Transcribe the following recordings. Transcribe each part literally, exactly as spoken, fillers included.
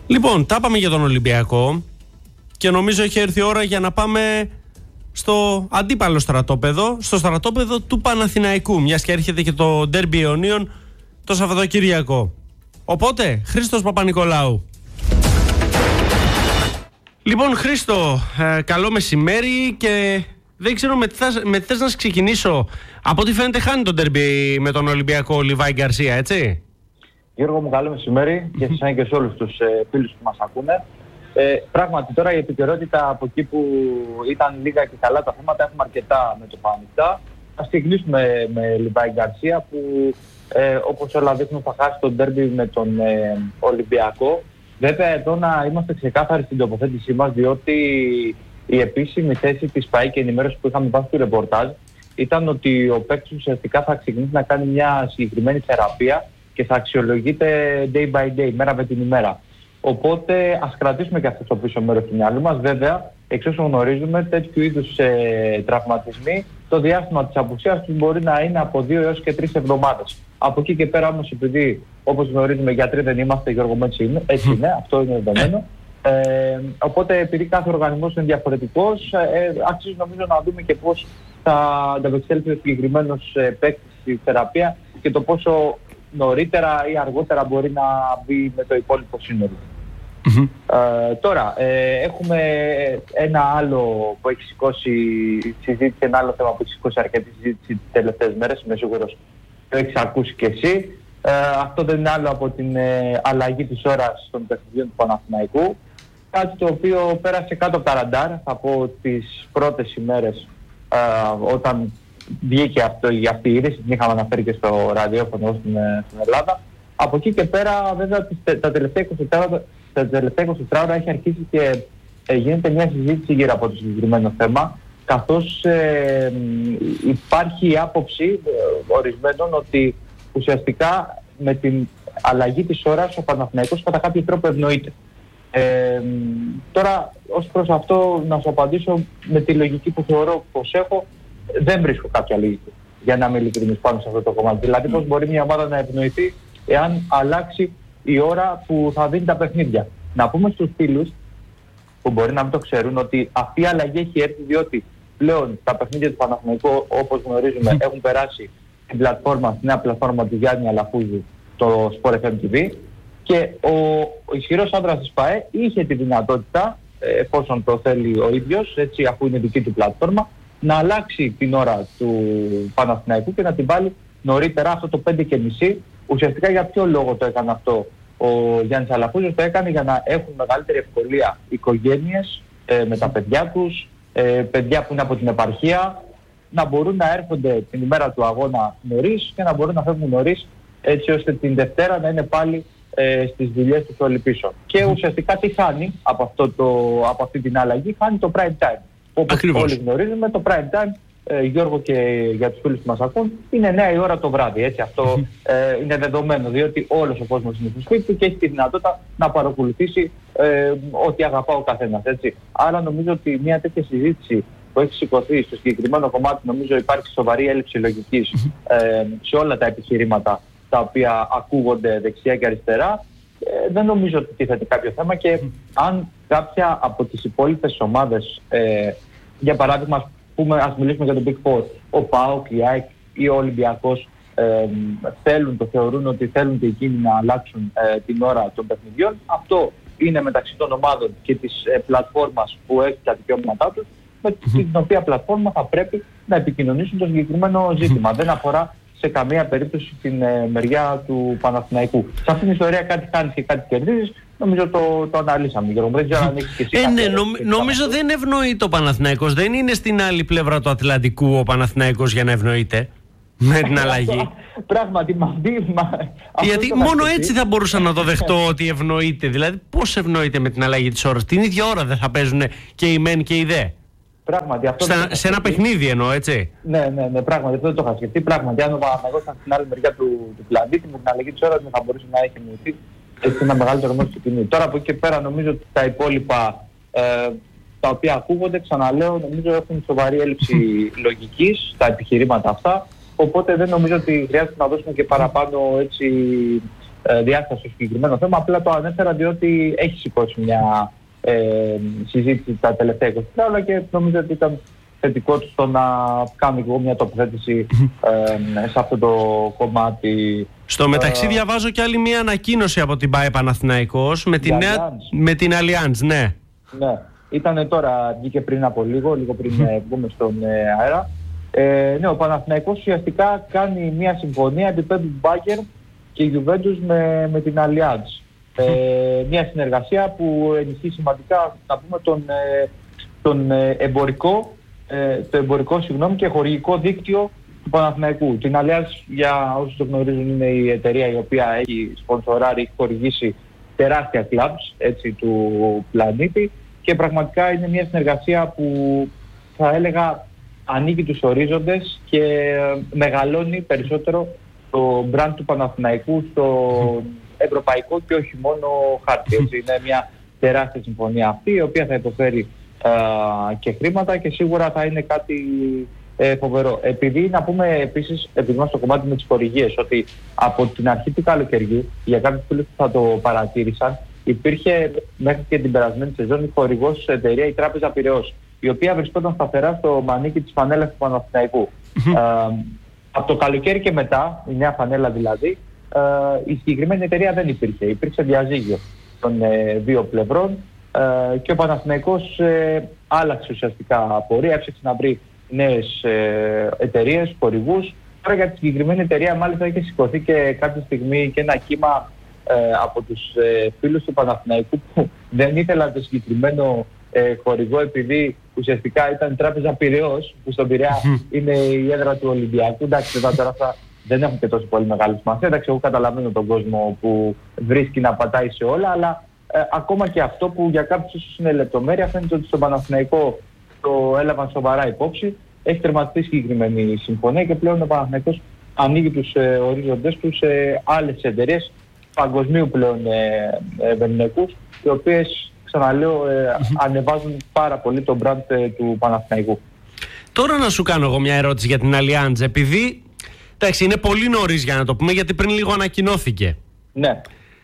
Λοιπόν, τα είπαμε για τον Ολυμπιακό και νομίζω έχει έρθει η ώρα για να πάμε στο αντίπαλο στρατόπεδο, στο στρατόπεδο του Παναθηναϊκού, μιας και έρχεται και το ντέρμπι Ιωνίων το Σαββατοκύριακο. Οπότε, Χρήστος Παπα-Νικολάου. Λοιπόν, Χρήστο, ε, καλό μεσημέρι και δεν ξέρω με τι, θα, με τι θες να ξεκινήσω. Από ό,τι φαίνεται χάνει το ντέρμπι με τον Ολυμπιακό Λιβάη Γκαρσία, έτσι. Γιώργο μου, καλό μεσημέρι και εσάς και σε όλους τους ε, φίλους που μας ακούνε. Ε, πράγματι τώρα η επικαιρότητα από εκεί που ήταν λίγα και καλά τα θέματα έχουμε αρκετά με το Παναθηναϊκό. Ας ξεκινήσουμε με Λιβάη Γκαρσία που ε, όπως όλα δείχνουν θα χάσει το ντέρμπι με τον ε, Ολυμπιακό. Βέβαια εδώ να είμαστε ξεκάθαροι στην τοποθέτησή μας, διότι η επίσημη θέση της ΠΑΕ και η ενημέρωση που είχαμε βάσει του ρεπορτάζ ήταν ότι ο παίκτης ουσιαστικά θα ξεκινήσει να κάνει μια συγκεκριμένη θεραπεία και θα αξιολογείται day by day, μέρα με την ημέρα. Οπότε ας κρατήσουμε και αυτό το πίσω μέρος του μυαλού μας. Βέβαια, εξ όσων γνωρίζουμε, τέτοιου είδους ε, τραυματισμοί, το διάστημα της απουσίας τους μπορεί να είναι από δύο έως και τρεις εβδομάδες. Από εκεί και πέρα όμως, επειδή όπως γνωρίζουμε γιατροί δεν είμαστε, Γιώργο, έτσι είναι, έτσι είναι αυτό είναι δεδομένο. Ε, οπότε επειδή κάθε οργανισμός είναι διαφορετικός, ε, αξίζει νομίζω να δούμε και πώς θα ανταπεξέλθει ο συγκεκριμένος ε, παίκτης στη θεραπεία και το πόσο νωρίτερα ή αργότερα μπορεί να μπει με το υπόλοιπο σύνολο. Mm-hmm. Ε, τώρα, ε, έχουμε ένα άλλο που έχει σηκώσει συζήτηση, ένα άλλο θέμα που έχει σηκώσει αρκετή συζήτηση τις τελευταίες μέρες, είμαι σίγουρος το έχεις ακούσει και εσύ. Ε, αυτό δεν είναι άλλο από την ε, αλλαγή της ώρας των παιχνιδιών του Παναθηναϊκού. Κάτι το οποίο πέρασε κάτω από τα ραντάρ, θα πω τις πρώτες ημέρες ε, όταν βγήκε αυτό, αυτή η είδηση, την είχαμε αναφέρει και στο ραδιόφωνο στην, στην Ελλάδα. Από εκεί και πέρα, βέβαια, τα τελευταία είκοσι τέσσερις ώρα έχει αρχίσει και ε, γίνεται μια συζήτηση γύρω από το συγκεκριμένο θέμα, καθώς ε, υπάρχει η άποψη ε, ορισμένων ότι ουσιαστικά με την αλλαγή της ώρας ο Παναθηναϊκός κατά κάποιο τρόπο ευνοείται. Ε, τώρα, ως προς αυτό να σου απαντήσω με τη λογική που θεωρώ πως έχω, δεν βρίσκω κάποια λογική, για να είμαι ειλικρινής πάνω σε αυτό το κομμάτι. Δηλαδή, πώς μπορεί μια ομάδα να ευνοηθεί εάν αλλάξει η ώρα που θα δίνει τα παιχνίδια. Να πούμε στους φίλους που μπορεί να μην το ξέρουν ότι αυτή η αλλαγή έχει έρθει διότι πλέον τα παιχνίδια του Παναθηναϊκού, όπως γνωρίζουμε, έχουν περάσει στην πλατφόρμα, στην νέα πλατφόρμα του Γιάννη Αλαφούζου, το Sport εφ εμ τι βι, και ο, ο ισχυρός άντρας της ΠΑΕ είχε τη δυνατότητα, εφόσον το θέλει ο ίδιος, έτσι, αφού είναι δική του πλατφόρμα, να αλλάξει την ώρα του Παναθηναϊκού και να την βάλει νωρίτερα, αυτό το πέντε και μισή. Ουσιαστικά για ποιο λόγο το έκανε αυτό ο Γιάννης Αλαφούζος? Το έκανε για να έχουν μεγαλύτερη ευκολία οικογένειες ε, με τα παιδιά τους, ε, παιδιά που είναι από την επαρχία, να μπορούν να έρχονται την ημέρα του αγώνα νωρίς και να μπορούν να φεύγουν νωρίς, έτσι ώστε την Δευτέρα να είναι πάλι ε, στις δουλειές τους όλοι πίσω. Και ουσιαστικά τι χάνει από, αυτό το, από αυτή την αλλαγή? Χάνει το prime time. Όπως Ακριβώς. Όλοι γνωρίζουμε, το prime time, ε, Γιώργο, και για τους φίλους που μας ακούν, είναι εννιά η ώρα το βράδυ. Έτσι, αυτό ε, είναι δεδομένο, διότι όλος ο κόσμος είναι στο σπίτι του και έχει τη δυνατότητα να παρακολουθήσει ε, ό,τι αγαπά ο καθένας. Έτσι. Άρα νομίζω ότι μια τέτοια συζήτηση που έχει σηκωθεί στο συγκεκριμένο κομμάτι, νομίζω υπάρχει σοβαρή έλλειψη λογικής ε, σε όλα τα επιχειρήματα τα οποία ακούγονται δεξιά και αριστερά. Ε, δεν νομίζω ότι τίθεται κάποιο θέμα και αν κάποια από τις υπόλοιπες ομάδες, ε, για παράδειγμα, ας, πούμε, ας μιλήσουμε για τον Big Four, ο ΠΑΟΚ, η ΑΕΚ ή ο Ολυμπιακός ε, θέλουν, το θεωρούν ότι θέλουν και εκείνοι να αλλάξουν ε, την ώρα των παιχνιδιών, αυτό είναι μεταξύ των ομάδων και της ε, πλατφόρμας που έχει τα δικαιώματά τους, με την οποία πλατφόρμα θα πρέπει να επικοινωνήσουν το συγκεκριμένο ζήτημα. Δεν αφορά σε καμία περίπτωση την ε, μεριά του Παναθηναϊκού. Σε αυτήν την ιστορία κάτι κάνεις και κάτι κερδίζεις. Νομίζω το, το αναλύσαμε, Γιώργο. Δεν ξέρω αν έχεις και εσύ. Ε, ναι, νομ, νομίζω δεν ευνοείται ο Παναθηναϊκός. Δεν είναι στην άλλη πλευρά του Ατλαντικού ο Παναθηναϊκός για να ευνοείται με την αλλαγή. Πράγματι, μα, μα, γιατί μόνο έτσι θα μπορούσα να το δεχτώ ότι ευνοείται. Δηλαδή, πώς ευνοείται με την αλλαγή της ώρας? Την ίδια ώρα δεν θα παίζουν και οι μεν και οι δε? Πράγματι, αυτό Στα, σε ένα παιχνίδι εννοώ, έτσι. Ναι, ναι, ναι, πράγματι, αυτό δεν το είχα σκεφτεί. Πράγματι, αν ο Παναθηναϊκός ήταν στην άλλη μεριά του, του πλανήτη, με την αλλαγή της ώρας δεν θα μπορούσε να έχει εννοηθεί έτσι ένα μεγαλύτερο μέρος του κοινού. Τώρα από εκεί και πέρα νομίζω ότι τα υπόλοιπα ε, τα οποία ακούγονται, ξαναλέω, νομίζω έχουν σοβαρή έλλειψη λογικής στα επιχειρήματα αυτά. Οπότε δεν νομίζω ότι χρειάζεται να δώσουμε και παραπάνω έτσι, ε, διάσταση στο συγκεκριμένο θέμα. Απλά το ανέφερα διότι έχει σηκώσει μια ε, συζήτηση τα τελευταία είκοσι τέσσερα και νομίζω ότι ήταν θετικό του στο να κάνω εγώ μια τοποθέτηση ε, σε αυτό το κομμάτι. Στο μεταξύ διαβάζω και άλλη μια ανακοίνωση από την ΠΑΕ Παναθηναϊκός με, τη νέα, με την Allianz, ναι. Ναι, ήταν τώρα, βγήκε πριν από λίγο, λίγο πριν βγούμε στον ε, αέρα. Ε, ναι, ο Παναθηναϊκός ουσιαστικά κάνει μια συμφωνία επίπεδου Bayern και Juventus με, με την Allianz. Ε, μια συνεργασία που ενισχύει σημαντικά, να πούμε, τον, ε, τον ε, εμπορικό, ε, το εμπορικό συγγνώμη, και χορηγικό δίκτυο του Παναθηναϊκού. Την Allianz, για όσους το γνωρίζουν, είναι η εταιρεία η οποία έχει σπονσοράρει, έχει χορηγήσει τεράστια κλαμπς, έτσι, του πλανήτη, και πραγματικά είναι μια συνεργασία που θα έλεγα ανοίγει τους ορίζοντες και μεγαλώνει περισσότερο το brand του Παναθηναϊκού στο ευρωπαϊκό και όχι μόνο χάρτη. Έτσι. Είναι μια τεράστια συμφωνία αυτή, η οποία θα υποφέρει α, και χρήματα και σίγουρα θα είναι κάτι ε, φοβερό. Επειδή, να πούμε επίσης, επειδή είμαστε στο κομμάτι με τις χορηγίες, ότι από την αρχή του καλοκαιριού, για κάποιους φίλους που θα το παρατήρησαν, υπήρχε μέχρι και την περασμένη σεζόν η χορηγός εταιρεία, η Τράπεζα Πειραιώς, η οποία βρισκόταν σταθερά στο μανίκι της φανέλας του Παναθηναϊκού. ε, από το καλοκαίρι και μετά, η νέα φανέλα δηλαδή, ε, η συγκεκριμένη εταιρεία δεν υπήρχε. Υπήρξε διαζύγιο των ε, δύο πλευρών ε, και ο Παναθηναϊκός ε, άλλαξε ουσιαστικά πορεία, έψαξε να βρει νέες ε, εταιρείες, χορηγούς. Τώρα για τη συγκεκριμένη εταιρεία μάλιστα έχει σηκωθεί και κάποια στιγμή και ένα κύμα ε, από τους ε, φίλους του Παναθηναϊκού που δεν ήθελαν το συγκεκριμένο ε, χορηγό, επειδή ουσιαστικά ήταν η Τράπεζα Πειραιώς, που στον Πειραιά είναι η έδρα του Ολυμπιακού. Εντάξει, βέβαια τώρα αυτά δεν έχουν και τόσο πολύ μεγάλη σημασία. Εντάξει, εγώ καταλαβαίνω τον κόσμο που βρίσκει να πατάει σε όλα, αλλά ε, ακόμα και αυτό που για κάποιους ίσως είναι λεπτομέρεια, φαίνεται ότι στον Παναθηναϊκό το έλαβαν σοβαρά υπόψη. Έχει τερματιστεί συγκεκριμένη συμφωνία και πλέον ο Παναθηναϊκός ανοίγει τους ε, ορίζοντες του σε άλλες εταιρείες παγκοσμίου πλέον ε, ε, οι οποίες, ξαναλέω, ε, ανεβάζουν πάρα πολύ τον brand ε, του Παναθηναϊκού. Τώρα να σου κάνω εγώ μια ερώτηση για την Allianz, επειδή εντάξει, είναι πολύ νωρίς για να το πούμε, γιατί πριν λίγο ανακοινώθηκε. Ναι.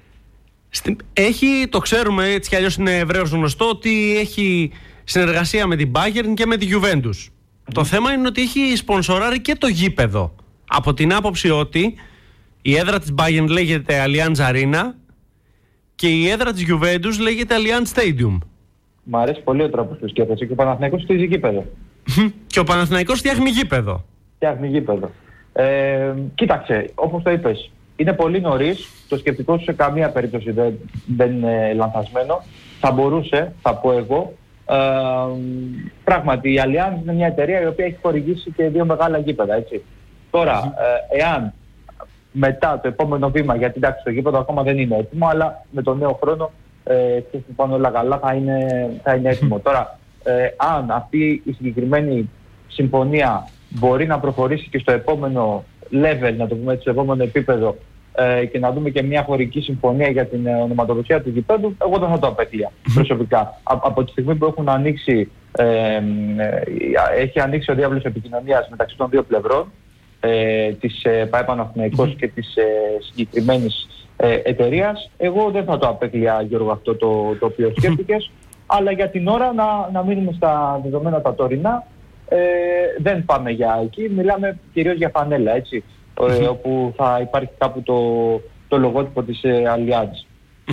Έχει, το ξέρουμε έτσι κι αλλιώς είναι ευρέως γνωστό, ότι έχει συνεργασία με την Bayern και με τη Juventus. Mm. Το θέμα είναι ότι έχει σπονσοράρει και το γήπεδο. Από την άποψη ότι η έδρα της Bayern λέγεται Allianz Arena και η έδρα της Juventus λέγεται Allianz Stadium. Μ' αρέσει πολύ ο τρόπος που σκέφτεσαι και ο Παναθηναϊκός φτιάχνει γήπεδο. Και ο Παναθηναϊκός φτιάχνει γήπεδο. Φτιάχνει γήπεδο. Ε, κοίταξε, όπως το είπες, είναι πολύ νωρίς. Το σκεπτικό σου σε καμία περίπτωση δεν, δεν είναι λανθασμένο. Θα μπορούσε, θα πω εγώ. Ε, πράγματι, η Allianz είναι μια εταιρεία η οποία έχει χορηγήσει και δύο μεγάλα γήπεδα, έτσι. Τώρα, ε, εάν μετά το επόμενο βήμα, γιατί εντάξει το γήπεδο ακόμα δεν είναι έτοιμο, αλλά με τον νέο χρόνο, ε, και πάνε όλα καλά, θα είναι, θα είναι έτοιμο. Τώρα, ε, αν αυτή η συγκεκριμένη συμφωνία μπορεί να προχωρήσει και στο επόμενο level, να το πούμε έτσι, στο επόμενο επίπεδο, ε, και να δούμε και μια χωρική συμφωνία για την ε, ονοματοδοσία του γηπέδου, εγώ δεν θα το απέκλεια προσωπικά. Α, από τη στιγμή που έχουν ανοίξει, ε, ε, έχει ανοίξει ο διάβλος επικοινωνίας μεταξύ των δύο πλευρών, ε, της ε, ΠΑΕ Παναθηναϊκός και της ε, συγκεκριμένης ε, εταιρείας, εγώ δεν θα το απέκλεια, Γιώργο, αυτό το, το οποίο σκέφτηκες, αλλά για την ώρα να, να μείνουμε στα δεδομένα τα τωρινά. Ε, δεν πάμε για εκεί, μιλάμε κυρίως για φανέλα, έτσι, ε, όπου θα υπάρχει κάπου το, το λογότυπο της ε, Allianz.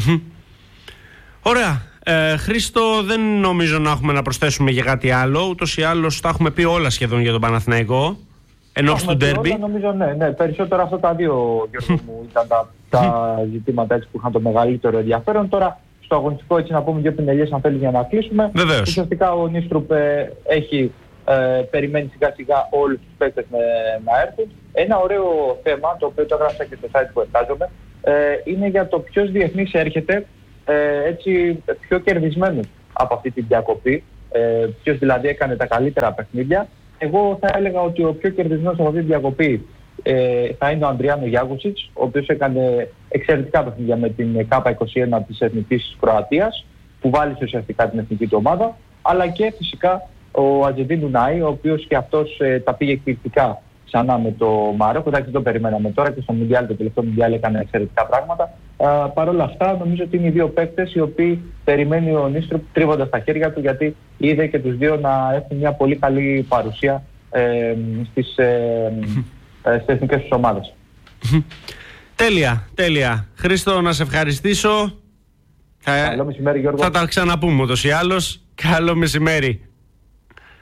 Ωραία. Ε, Χρήστο, δεν νομίζω να έχουμε να προσθέσουμε για κάτι άλλο, ούτως ή άλλως τα έχουμε πει όλα σχεδόν για τον Παναθηναϊκό ενώπιση του ντέρμπι. Νομίζω ναι, ναι, περισσότερο αυτά τα δύο, Γιώργο μου, ήταν τα, τα ζητήματα, έτσι, που είχαν το μεγαλύτερο ενδιαφέρον. Τώρα στο αγωνιστικό, έτσι, να πούμε δύο πινελιές αν θέλει για να κλείσουμε. Βεβαίως. Ουσιαστικά ο Νίστρουπ ε, έχει Ε, περιμένει σιγά σιγά όλους τους παίκτες να, να έρθουν. Ένα ωραίο θέμα, το οποίο το έγραψα και στο site που εργάζομαι, ε, είναι για το ποιος διεθνής έρχεται ε, έτσι πιο κερδισμένος από αυτή την διακοπή, ε, ποιος δηλαδή έκανε τα καλύτερα παιχνίδια. Εγώ θα έλεγα ότι ο πιο κερδισμένος από αυτή την διακοπή ε, θα είναι ο Αντριάνο Γιάγουσιτς, ο οποίος έκανε εξαιρετικά παιχνίδια με την Κάπα είκοσι ένα της Εθνικής Κροατίας, που βάλισε ουσιαστικά την εθνική του ομάδα, αλλά και φυσικά ο Ατζεντίν Ντουνάι, ο οποίος και αυτός ε, τα πήγε εκπληκτικά ξανά με το Μαρόκο. Εντάξει, δεν το περιμέναμε τώρα και στο Μουντιάλ, το τελευταίο Μουντιάλ έκανε εξαιρετικά πράγματα. Παρ' όλα αυτά, νομίζω ότι είναι οι δύο παίκτες οι οποίοι περιμένει ο Νίστροπ τρίβοντας τα χέρια του, γιατί είδε και τους δύο να έχουν μια πολύ καλή παρουσία ε, στις, ε, ε, στις εθνικές τους ομάδες. Τέλεια, τέλεια. Χρήστο, να σε ευχαριστήσω. Καλό μεσημέρι, Γιώργο. Θα τα ξαναπούμε ούτως ή άλλως. Καλό μεσημέρι.